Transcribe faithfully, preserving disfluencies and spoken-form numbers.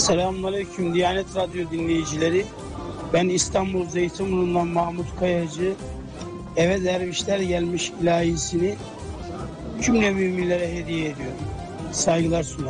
Selamünaleyküm Diyanet Radyo dinleyicileri. Ben İstanbul Zeytinburnu'ndan Mahmut Kayacı. Eve dervişler gelmiş ilahisini cümle müminlere hediye ediyorum. Saygılar sunar.